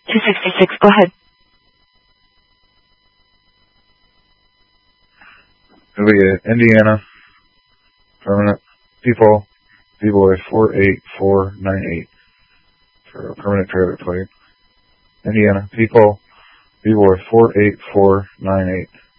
266, go ahead. It'll be Indiana, permanent, people, B-Boy 48498 for a permanent trailer plate. Indiana, people, B-Boy 48498.